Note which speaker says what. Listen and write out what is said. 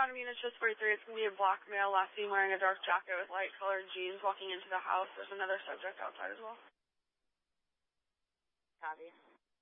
Speaker 1: John Amina, just 43. It's going to be a black male, last seen wearing a dark jacket with light-colored jeans walking into the house. There's another subject outside as well.
Speaker 2: Copy.